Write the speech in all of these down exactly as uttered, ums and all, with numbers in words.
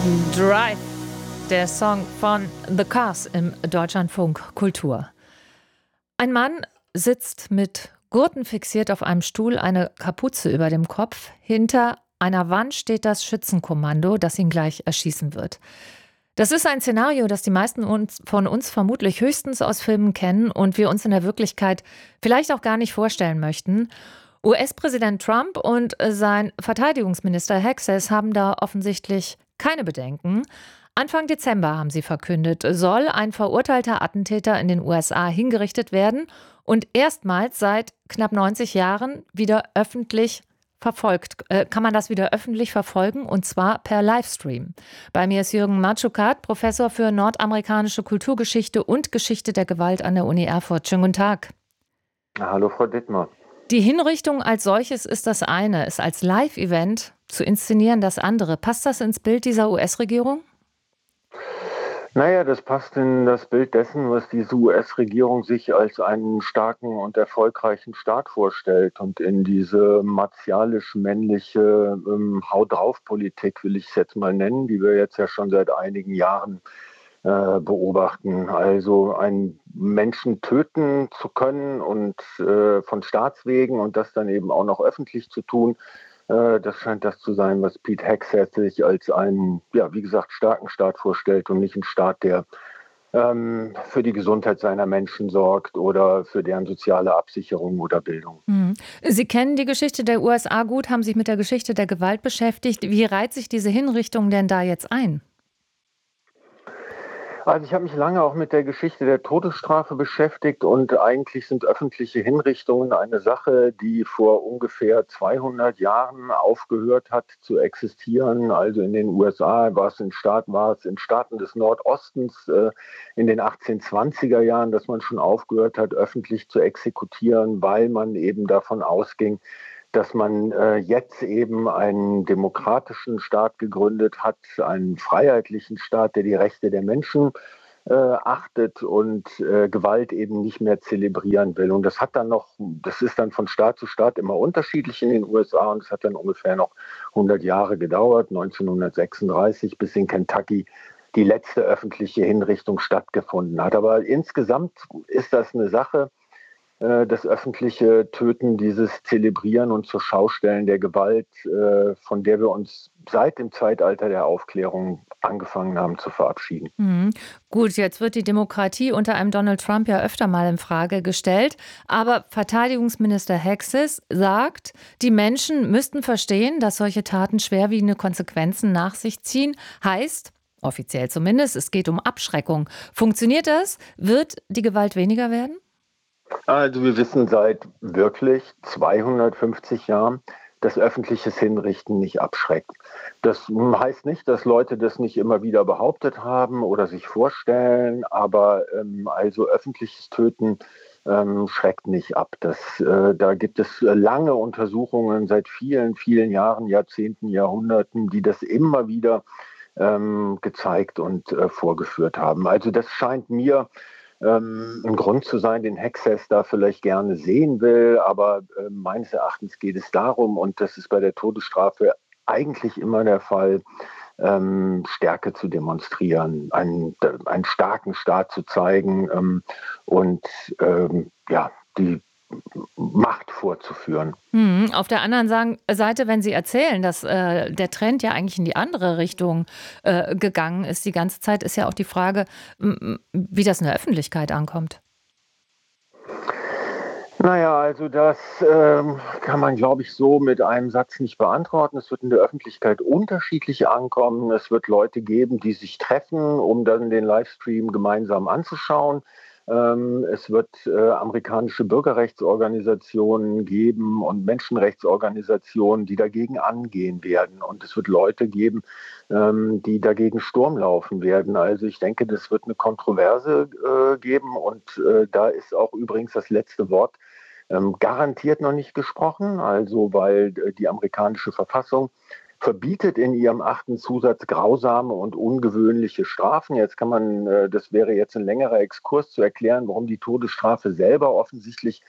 Drive, der Song von The Cars im Deutschlandfunk Kultur. Ein Mann sitzt mit Gurten fixiert auf einem Stuhl, eine Kapuze über dem Kopf. Hinter einer Wand steht das Schützenkommando, das ihn gleich erschießen wird. Das ist ein Szenario, das die meisten uns, von uns vermutlich höchstens aus Filmen kennen und wir uns in der Wirklichkeit vielleicht auch gar nicht vorstellen möchten. U S-Präsident Trump und sein Verteidigungsminister Hexas haben da offensichtlich keine Bedenken. Anfang Dezember haben sie verkündet, soll ein verurteilter Attentäter in den U S A hingerichtet werden und erstmals seit knapp neunzig Jahren wieder öffentlich verfolgt. Äh, kann man das wieder öffentlich verfolgen, und zwar per Livestream. Bei mir ist Jürgen Matschukat, Professor für nordamerikanische Kulturgeschichte und Geschichte der Gewalt an der Uni Erfurt. Schönen guten Tag. Hallo Frau Dittmar. Die Hinrichtung als solches ist das eine, es als Live-Event zu inszenieren das andere. Passt das ins Bild dieser U S-Regierung? Naja, das passt in das Bild dessen, was diese U S-Regierung sich als einen starken und erfolgreichen Staat vorstellt. Und in diese martialisch-männliche ähm, Hau-drauf-Politik, will ich es jetzt mal nennen, die wir jetzt ja schon seit einigen Jahren äh, beobachten. Also einen Menschen töten zu können und äh, von Staatswegen und das dann eben auch noch öffentlich zu tun. Das scheint das zu sein, was Pete Hegseth sich als einen, ja, wie gesagt, starken Staat vorstellt und nicht einen Staat, der ähm, für die Gesundheit seiner Menschen sorgt oder für deren soziale Absicherung oder Bildung. Mhm. Sie kennen die Geschichte der U S A gut, haben sich mit der Geschichte der Gewalt beschäftigt. Wie reiht sich diese Hinrichtung denn da jetzt ein? Also ich habe mich lange auch mit der Geschichte der Todesstrafe beschäftigt und eigentlich sind öffentliche Hinrichtungen eine Sache, die vor ungefähr zweihundert Jahren aufgehört hat zu existieren. Also in den U S A war es in Staaten, war es in Staaten des Nordostens äh, in den achtzehnhundertzwanziger Jahren, dass man schon aufgehört hat, öffentlich zu exekutieren, weil man eben davon ausging, dass man äh, jetzt eben einen demokratischen Staat gegründet hat, einen freiheitlichen Staat, der die Rechte der Menschen äh, achtet und äh, Gewalt eben nicht mehr zelebrieren will. Und das hat dann noch, das ist dann von Staat zu Staat immer unterschiedlich in den U S A und es hat dann ungefähr noch hundert Jahre gedauert, neunzehnhundertsechsunddreißig, bis in Kentucky die letzte öffentliche Hinrichtung stattgefunden hat. Aber insgesamt ist das eine Sache, das öffentliche Töten, dieses Zelebrieren und zur Schaustellen der Gewalt, von der wir uns seit dem Zeitalter der Aufklärung angefangen haben zu verabschieden. Mhm. Gut, jetzt wird die Demokratie unter einem Donald Trump ja öfter mal in Frage gestellt. Aber Verteidigungsminister Hexas sagt, die Menschen müssten verstehen, dass solche Taten schwerwiegende Konsequenzen nach sich ziehen. Heißt, offiziell zumindest, es geht um Abschreckung. Funktioniert das? Wird die Gewalt weniger werden? Also wir wissen seit wirklich zweihundertfünfzig Jahren, dass öffentliches Hinrichten nicht abschreckt. Das heißt nicht, dass Leute das nicht immer wieder behauptet haben oder sich vorstellen, aber ähm, also öffentliches Töten ähm, schreckt nicht ab. Das, äh, da gibt es lange Untersuchungen seit vielen, vielen Jahren, Jahrzehnten, Jahrhunderten, die das immer wieder ähm, gezeigt und äh, vorgeführt haben. Also das scheint mir ähm, ein Grund zu sein, den Hexas da vielleicht gerne sehen will. Aber äh, meines Erachtens geht es darum, und das ist bei der Todesstrafe eigentlich immer der Fall, ähm, Stärke zu demonstrieren, einen, einen starken Staat zu zeigen ähm, und ähm, ja, die Macht vorzuführen. Mhm. Auf der anderen Sagen- Seite, wenn Sie erzählen, dass äh, der Trend ja eigentlich in die andere Richtung äh, gegangen ist, die ganze Zeit, ist ja auch die Frage, m- wie das in der Öffentlichkeit ankommt. Naja, also das ähm, kann man, glaube ich, so mit einem Satz nicht beantworten. Es wird in der Öffentlichkeit unterschiedlich ankommen. Es wird Leute geben, die sich treffen, um dann den Livestream gemeinsam anzuschauen. Ähm, es wird äh, amerikanische Bürgerrechtsorganisationen geben und Menschenrechtsorganisationen, die dagegen angehen werden. Und es wird Leute geben, ähm, die dagegen Sturm laufen werden. Also ich denke, das wird eine Kontroverse äh, geben. Und äh, da ist auch übrigens das letzte Wort ähm, garantiert noch nicht gesprochen, also weil äh, die amerikanische Verfassung verbietet in ihrem achten Zusatz grausame und ungewöhnliche Strafen. Jetzt kann man, äh, das wäre jetzt ein längerer Exkurs zu erklären, warum die Todesstrafe selber offensichtlich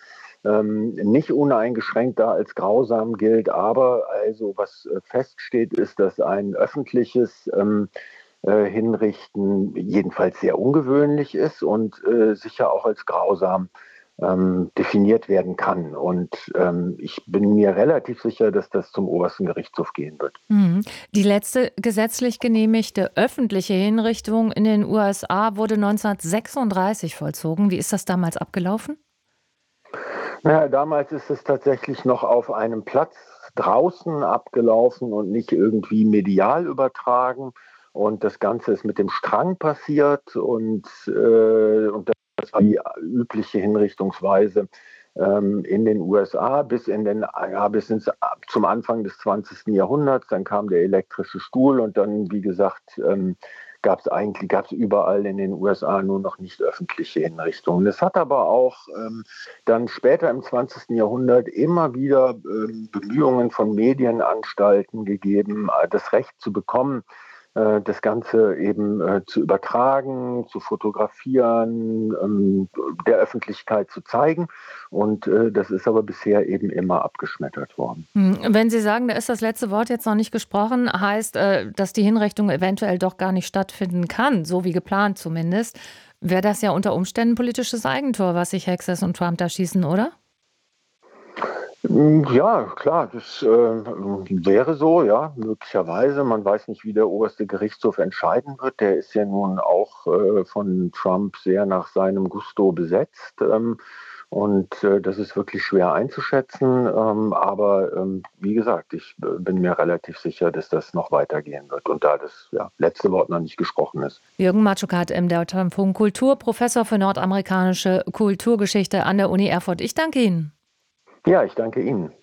ähm, nicht uneingeschränkt da als grausam gilt. Aber also was äh, feststeht, ist, dass ein öffentliches ähm, äh, Hinrichten jedenfalls sehr ungewöhnlich ist und äh, sicher auch als grausam ähm, definiert werden kann. Und ähm, ich bin mir relativ sicher, dass das zum obersten Gerichtshof gehen wird. Mhm. Die letzte gesetzlich genehmigte öffentliche Hinrichtung in den U S A wurde neunzehnhundertsechsunddreißig vollzogen. Wie ist das damals abgelaufen? Naja, damals ist es tatsächlich noch auf einem Platz draußen abgelaufen und nicht irgendwie medial übertragen. Und das Ganze ist mit dem Strang passiert und, äh, und das war die übliche Hinrichtungsweise ähm, in den U S A bis in den ja, bis ins, zum Anfang des zwanzigsten Jahrhunderts. Dann kam der elektrische Stuhl und dann, wie gesagt, ähm, gab es eigentlich gab es überall in den U S A nur noch nicht öffentliche Hinrichtungen. Es hat aber auch ähm, dann später im zwanzigsten Jahrhundert immer wieder ähm, Bemühungen von Medienanstalten gegeben, äh, das Recht zu bekommen, äh, das Ganze eben äh, zu übertragen, zu fotografieren, ähm, der Öffentlichkeit zu zeigen. Und äh, das ist aber bisher eben immer abgeschmettert worden. Hm, wenn Sie sagen, da ist das letzte Wort jetzt noch nicht gesprochen, heißt, äh, dass die Hinrichtung eventuell doch gar nicht stattfinden kann, so wie geplant zumindest, wäre das ja unter Umständen politisches Eigentor, was sich Hexes und Trump da schießen, oder? Ja, klar, das äh, wäre so, ja, möglicherweise. Man weiß nicht, wie der oberste Gerichtshof entscheiden wird. Der ist ja nun auch äh, von Trump sehr nach seinem Gusto besetzt. Ähm, und äh, das ist wirklich schwer einzuschätzen. Ähm, aber ähm, wie gesagt, ich äh, bin mir relativ sicher, dass das noch weitergehen wird. Und da das ja, letzte Wort noch nicht gesprochen ist. Jürgen Matschukat im Deutschlandfunk Kultur, Professor für nordamerikanische Kulturgeschichte an der Uni Erfurt. Ich danke Ihnen. Ja, ich danke Ihnen.